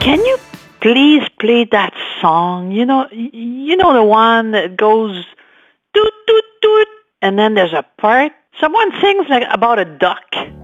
Can you please play that song? You know the one that goes toot toot toot, and then there's a part. Someone sings like about a duck.